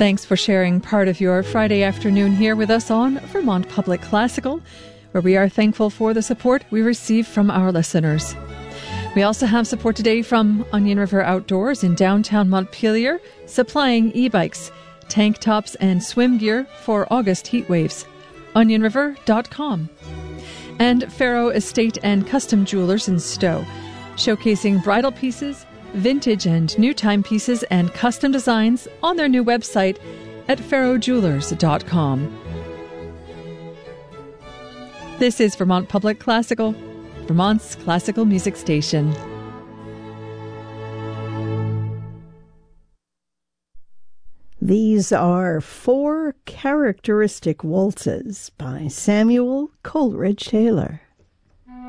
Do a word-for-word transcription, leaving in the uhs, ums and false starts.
Thanks for sharing part of your Friday afternoon here with us on Vermont Public Classical, where we are thankful for the support we receive from our listeners. We also have support today from Onion River Outdoors in downtown Montpelier, supplying e-bikes, tank tops, and swim gear for August heat waves. onion river dot com. And Faro Estate and Custom Jewelers in Stowe, showcasing bridal pieces, vintage and new timepieces, and custom designs on their new website at faro jewelers dot com. This is Vermont Public Classical, Vermont's classical music station. These are four characteristic waltzes by Samuel Coleridge Taylor.